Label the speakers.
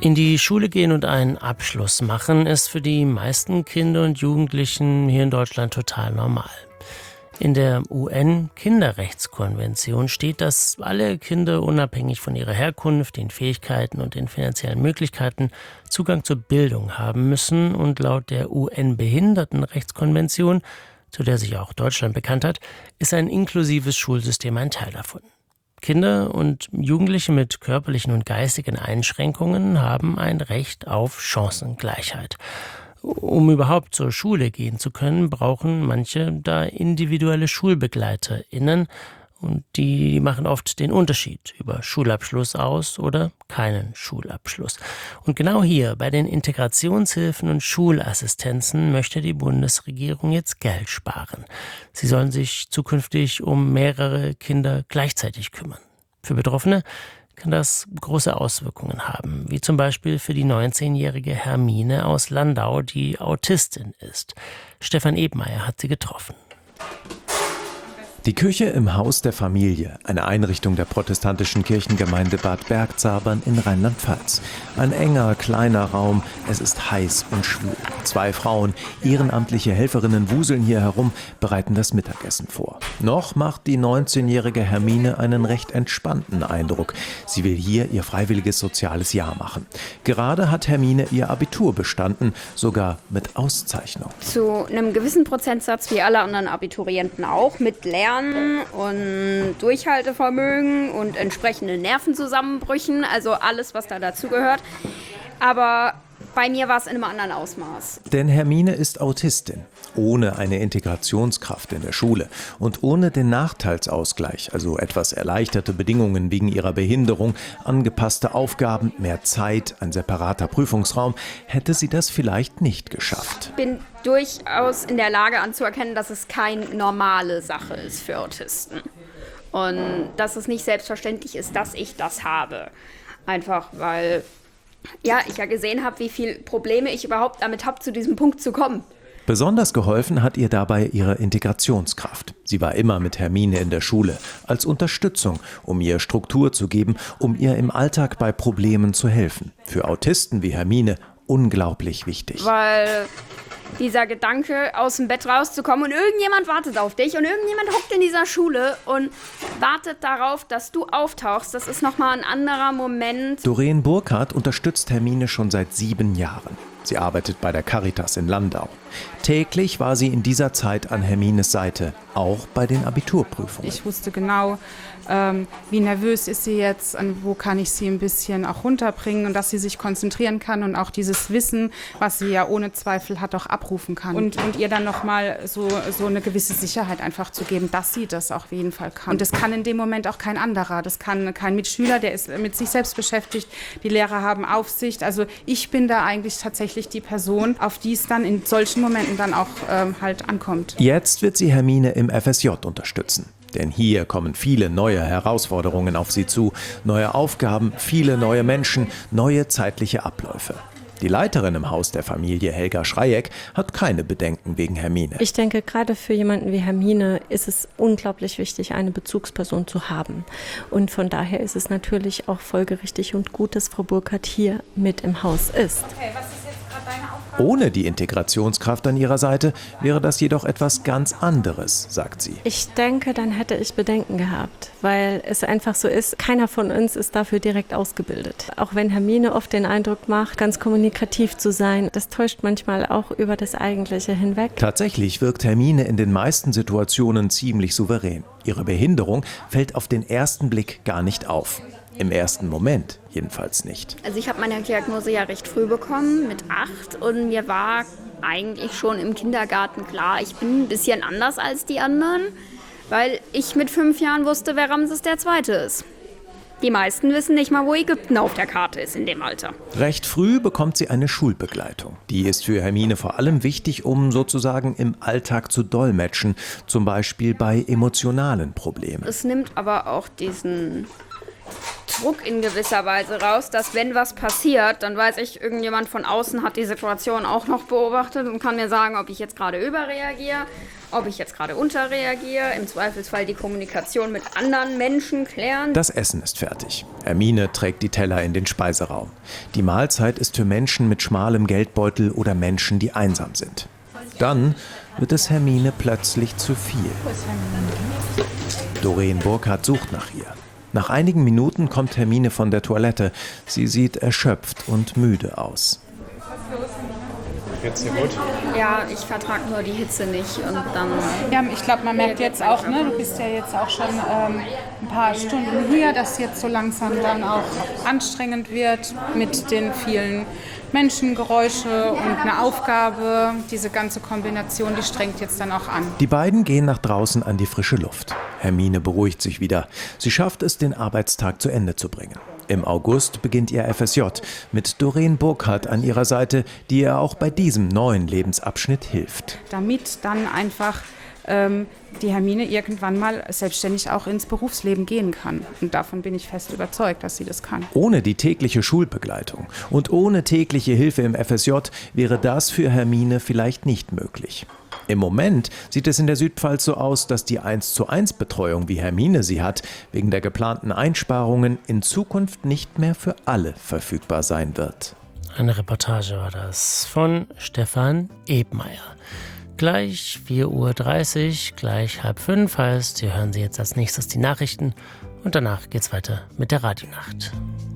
Speaker 1: In die Schule gehen und einen Abschluss machen, ist für die meisten Kinder und Jugendlichen hier in Deutschland total normal. In der UN-Kinderrechtskonvention steht, dass alle Kinder unabhängig von ihrer Herkunft, den Fähigkeiten und den finanziellen Möglichkeiten Zugang zur Bildung haben müssen. Und laut der UN-Behindertenrechtskonvention, zu der sich auch Deutschland bekannt hat, ist ein inklusives Schulsystem ein Teil davon. Kinder und Jugendliche mit körperlichen und geistigen Einschränkungen haben ein Recht auf Chancengleichheit. Um überhaupt zur Schule gehen zu können, brauchen manche da individuelle SchulbegleiterInnen. Und die machen oft den Unterschied über Schulabschluss aus oder keinen Schulabschluss. Und genau hier bei den Integrationshilfen und Schulassistenzen möchte die Bundesregierung jetzt Geld sparen. Sie sollen sich zukünftig um mehrere Kinder gleichzeitig kümmern. Für Betroffene kann das große Auswirkungen haben, wie zum Beispiel für die 19-jährige Hermine aus Landau, die Autistin ist. Stefan Ebmeier hat sie getroffen.
Speaker 2: Die Küche im Haus der Familie, eine Einrichtung der protestantischen Kirchengemeinde Bad Bergzabern in Rheinland-Pfalz. Ein enger, kleiner Raum, es ist heiß und schwül. 2 Frauen, ehrenamtliche Helferinnen, wuseln hier herum, bereiten das Mittagessen vor. Noch macht die 19-jährige Hermine einen recht entspannten Eindruck. Sie will hier ihr freiwilliges soziales Jahr machen. Gerade hat Hermine ihr Abitur bestanden, sogar mit Auszeichnung.
Speaker 3: Zu einem gewissen Prozentsatz, wie alle anderen Abiturienten auch, mit Lernen und Durchhaltevermögen und entsprechenden Nervenzusammenbrüchen, also alles, was da dazugehört. Aber bei mir war es in einem anderen Ausmaß.
Speaker 2: Denn Hermine ist Autistin, ohne eine Integrationskraft in der Schule und ohne den Nachteilsausgleich, also etwas erleichterte Bedingungen wegen ihrer Behinderung, angepasste Aufgaben, mehr Zeit, ein separater Prüfungsraum, hätte sie das vielleicht nicht geschafft.
Speaker 3: Ich bin durchaus in der Lage anzuerkennen, dass es keine normale Sache ist für Autisten. Und dass es nicht selbstverständlich ist, dass ich das habe. Einfach weil ich ja gesehen habe, wie viele Probleme ich überhaupt damit habe, zu diesem Punkt zu kommen.
Speaker 2: Besonders geholfen hat ihr dabei ihre Integrationskraft. Sie war immer mit Hermine in der Schule, als Unterstützung, um ihr Struktur zu geben, um ihr im Alltag bei Problemen zu helfen. Für Autisten wie Hermine unglaublich wichtig.
Speaker 3: Weil dieser Gedanke, aus dem Bett rauszukommen und irgendjemand wartet auf dich und irgendjemand hockt in dieser Schule und wartet darauf, dass du auftauchst, das ist nochmal ein anderer Moment.
Speaker 2: Doreen Burkhardt unterstützt Hermine schon seit 7 Jahren. Sie arbeitet bei der Caritas in Landau. Täglich war sie in dieser Zeit an Hermines Seite, auch bei den Abiturprüfungen.
Speaker 4: Ich wusste genau, wie nervös ist sie jetzt und wo kann ich sie ein bisschen auch runterbringen und dass sie sich konzentrieren kann und auch dieses Wissen, was sie ja ohne Zweifel hat, auch abrufen kann. Und ihr dann nochmal so eine gewisse Sicherheit einfach zu geben, dass sie das auch auf jeden Fall kann. Und das kann in dem Moment auch kein anderer. Das kann kein Mitschüler, der ist mit sich selbst beschäftigt. Die Lehrer haben Aufsicht. Also ich bin da eigentlich tatsächlich die Person, auf die es dann in solchen Momenten dann auch halt ankommt.
Speaker 2: Jetzt wird sie Hermine im FSJ unterstützen. Denn hier kommen viele neue Herausforderungen auf sie zu, neue Aufgaben, viele neue Menschen, neue zeitliche Abläufe. Die Leiterin im Haus der Familie, Helga Schreieck, hat keine Bedenken wegen Hermine.
Speaker 5: Ich denke, gerade für jemanden wie Hermine ist es unglaublich wichtig, eine Bezugsperson zu haben. Und von daher ist es natürlich auch folgerichtig und gut, dass Frau Burkhardt hier mit im Haus ist.
Speaker 3: Okay, was ist jetzt gerade deine Aufgabe?
Speaker 2: Ohne die Integrationskraft an ihrer Seite wäre das jedoch etwas ganz anderes, sagt sie.
Speaker 5: Ich denke, dann hätte ich Bedenken gehabt, weil es einfach so ist, keiner von uns ist dafür direkt ausgebildet. Auch wenn Hermine oft den Eindruck macht, ganz kommunikativ zu sein, das täuscht manchmal auch über das Eigentliche hinweg.
Speaker 2: Tatsächlich wirkt Hermine in den meisten Situationen ziemlich souverän. Ihre Behinderung fällt auf den ersten Blick gar nicht auf. Im ersten Moment jedenfalls nicht.
Speaker 3: Also ich habe meine Diagnose ja recht früh bekommen, mit 8. Und mir war eigentlich schon im Kindergarten klar, ich bin ein bisschen anders als die anderen, weil ich mit 5 Jahren wusste, wer Ramses II. Ist. Die meisten wissen nicht mal, wo Ägypten auf der Karte ist in dem Alter.
Speaker 2: Recht früh bekommt sie eine Schulbegleitung. Die ist für Hermine vor allem wichtig, um sozusagen im Alltag zu dolmetschen, zum Beispiel bei emotionalen Problemen.
Speaker 3: Es nimmt aber auch Druck in gewisser Weise raus, dass wenn was passiert, dann weiß ich, irgendjemand von außen hat die Situation auch noch beobachtet und kann mir sagen, ob ich jetzt gerade überreagiere, ob ich jetzt gerade unterreagiere, im Zweifelsfall die Kommunikation mit anderen Menschen klären.
Speaker 2: Das Essen ist fertig. Hermine trägt die Teller in den Speiseraum. Die Mahlzeit ist für Menschen mit schmalem Geldbeutel oder Menschen, die einsam sind. Dann wird es Hermine plötzlich zu viel. Doreen Burkhardt sucht nach ihr. Nach einigen Minuten kommt Hermine von der Toilette. Sie sieht erschöpft und müde aus.
Speaker 6: Geht's dir gut?
Speaker 3: Ja, ich vertrage nur die Hitze nicht und dann...
Speaker 4: Ja, ich glaube, man merkt jetzt auch, ne, du bist ja jetzt auch schon ein paar Stunden hier, dass jetzt so langsam dann auch anstrengend wird mit den vielen Menschengeräusche und eine Aufgabe. Diese ganze Kombination, die strengt jetzt dann auch an.
Speaker 2: Die beiden gehen nach draußen an die frische Luft. Hermine beruhigt sich wieder. Sie schafft es, den Arbeitstag zu Ende zu bringen. Im August beginnt ihr FSJ mit Doreen Burkhardt an ihrer Seite, die ihr auch bei diesem neuen Lebensabschnitt hilft.
Speaker 4: Damit dann einfach die Hermine irgendwann mal selbstständig auch ins Berufsleben gehen kann. Und davon bin ich fest überzeugt, dass sie das kann.
Speaker 2: Ohne die tägliche Schulbegleitung und ohne tägliche Hilfe im FSJ wäre das für Hermine vielleicht nicht möglich. Im Moment sieht es in der Südpfalz so aus, dass die 1:1-Betreuung, wie Hermine sie hat, wegen der geplanten Einsparungen in Zukunft nicht mehr für alle verfügbar sein wird.
Speaker 1: Eine Reportage war das von Stefan Ebmeier. Gleich 4:30 Uhr, gleich 4:30 heißt, Sie hören Sie jetzt als nächstes die Nachrichten und danach geht's weiter mit der Radionacht.